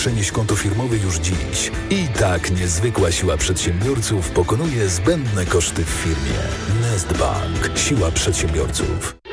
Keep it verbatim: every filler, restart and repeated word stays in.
przenieść konto firmowe już dziś. I tak niezwykła siła przedsiębiorców pokonuje zbędne koszty w firmie. Nest Bank. Siła przedsiębiorców.